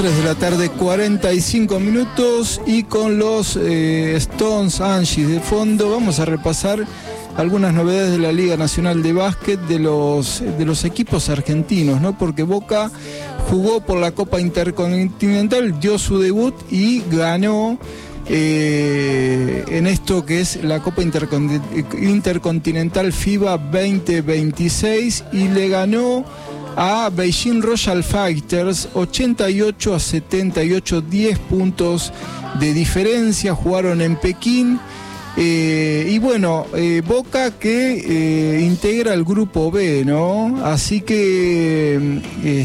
3 de la tarde, 45 minutos, y con los Stones Angie de fondo vamos a repasar algunas novedades de la Liga Nacional de Básquet de los equipos argentinos, ¿no? Porque Boca jugó por la Copa Intercontinental, dio su debut y ganó en esto que es la Copa Intercontinental FIBA 2026, y le ganó a Beijing Royal Fighters 88-78, 10 puntos de diferencia. Jugaron en Pekín. Y bueno, Boca que integra el grupo B, ¿no? Así que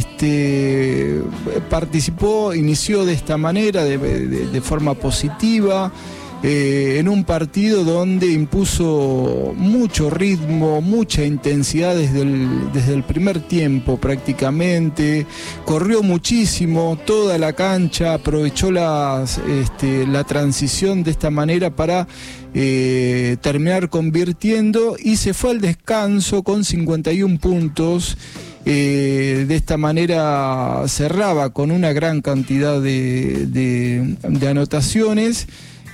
participó, inició de esta manera, de forma positiva, en un partido donde impuso mucho ritmo, mucha intensidad desde el primer tiempo prácticamente. Corrió muchísimo toda la cancha, aprovechó la transición de esta manera para terminar convirtiendo, y se fue al descanso con 51 puntos. De esta manera cerraba con una gran cantidad de anotaciones,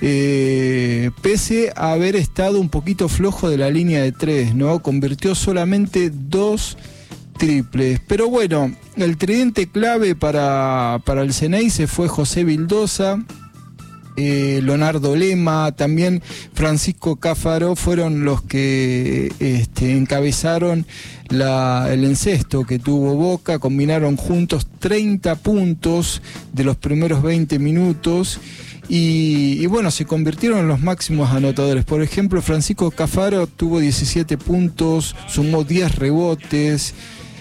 pese a haber estado un poquito flojo de la línea de 3, ¿no? Convirtió solamente 2 triples. Pero bueno, el tridente clave para el Xeneize fue José Vildosa, Leonardo Lema, también Francisco Cáfaro, fueron los que encabezaron el encesto que tuvo Boca. Combinaron juntos 30 puntos de los primeros 20 minutos. Y bueno, se convirtieron en los máximos anotadores. Por ejemplo, Francisco Cáfaro tuvo 17 puntos, sumó 10 rebotes.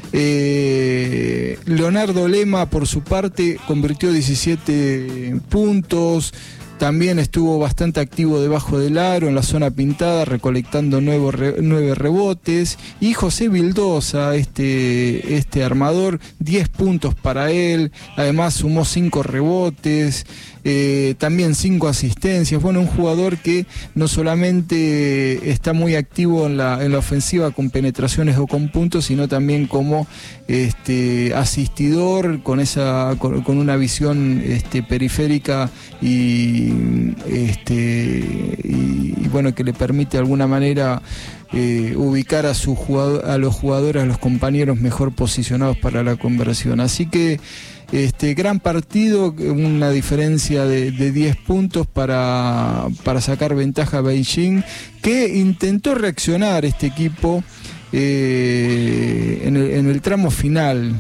Leonardo Lema, por su parte, convirtió 17 puntos. También estuvo bastante activo debajo del aro, en la zona pintada, recolectando 9 rebotes. Y José Vildosa, este armador, 10 puntos para él. Además sumó 5 rebotes, también 5 asistencias. Bueno, un jugador que no solamente está muy activo en la ofensiva con penetraciones o con puntos, sino también como asistidor, con una visión periférica y bueno, que le permite de alguna manera ubicar a los jugadores, a los compañeros mejor posicionados para la conversión. Así que gran partido, una diferencia de 10 puntos para sacar ventaja a Beijing, que intentó reaccionar este equipo en el tramo final.